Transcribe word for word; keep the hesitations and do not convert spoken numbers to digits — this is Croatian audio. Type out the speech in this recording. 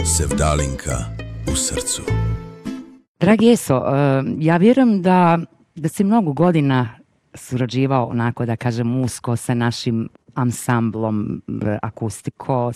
Sevdalinka u srcu. Dragi Eso, ja vjerujem da, da si mnogo godina surađivao, onako da kažem, usko sa našim ansamblom Akustiko,